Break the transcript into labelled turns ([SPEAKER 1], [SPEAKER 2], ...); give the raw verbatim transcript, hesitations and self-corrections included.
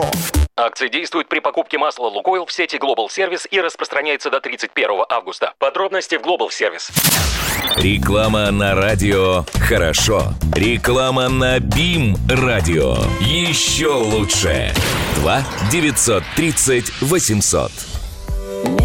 [SPEAKER 1] «Хорошо».
[SPEAKER 2] Акция действует при покупке масла «Лукойл» в сети Global Service и распространяется до тридцать первого августа. Подробности в Global Service.
[SPEAKER 3] Реклама на радио «Хорошо». Реклама на БИМ радио. Еще лучше. два девятьсот тридцать восемьсот.